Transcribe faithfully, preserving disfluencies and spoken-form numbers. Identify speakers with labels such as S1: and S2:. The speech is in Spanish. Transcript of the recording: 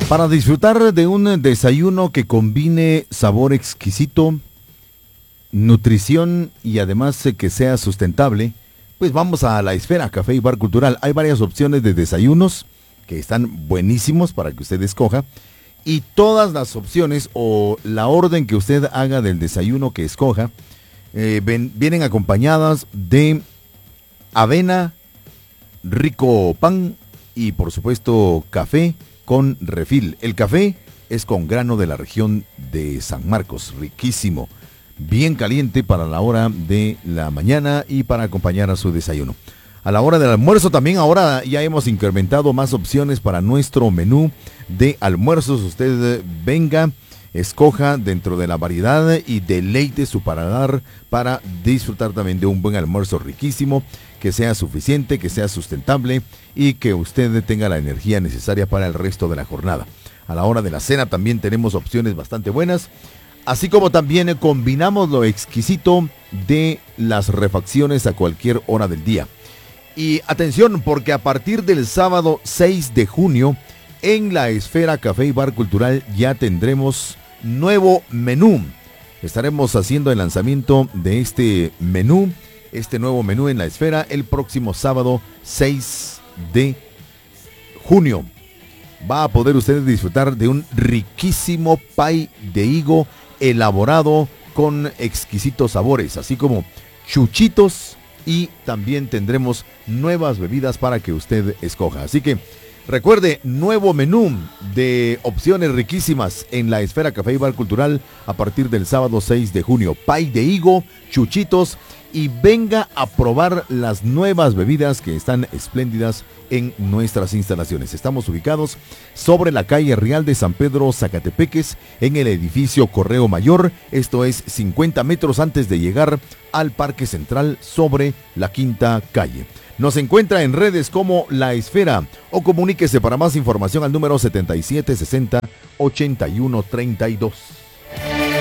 S1: Para disfrutar de un desayuno que combine sabor exquisito, nutrición y además eh, que sea sustentable, pues vamos a la Esfera Café y Bar Cultural. Hay varias opciones de desayunos que están buenísimos para que usted escoja. Y todas las opciones o la orden que usted haga del desayuno que escoja, eh, ven, vienen acompañadas de avena, rico pan y por supuesto café con refil. El café es con grano de la región de San Marcos, riquísimo, bien caliente para la hora de la mañana y para acompañar a su desayuno. A la hora del almuerzo también ahora ya hemos incrementado más opciones para nuestro menú de almuerzos. Usted venga, escoja dentro de la variedad y deleite su paladar para disfrutar también de un buen almuerzo riquísimo, que sea suficiente, que sea sustentable y que usted tenga la energía necesaria para el resto de la jornada. A la hora de la cena también tenemos opciones bastante buenas, así como también combinamos lo exquisito de las refacciones a cualquier hora del día. Y atención, porque a partir del sábado seis de junio, en la Esfera Café y Bar Cultural ya tendremos nuevo menú. Estaremos haciendo el lanzamiento de este menú, este nuevo menú en la Esfera, el próximo sábado seis de junio. Va a poder usted disfrutar de un riquísimo pie de higo elaborado con exquisitos sabores, así como chuchitos, y también tendremos nuevas bebidas para que usted escoja. Así que recuerde, nuevo menú de opciones riquísimas en la Esfera Café y Bar Cultural a partir del sábado seis de junio. Pie de higo, chuchitos, y venga a probar las nuevas bebidas que están espléndidas en nuestras instalaciones. Estamos ubicados sobre la calle Real de San Pedro, Zacatepeques, en el edificio Correo Mayor. Esto es cincuenta metros antes de llegar al Parque Central sobre la Quinta Calle. Nos encuentra en redes como La Esfera o comuníquese para más información al número setenta y siete sesenta ochenta y uno treinta y dos.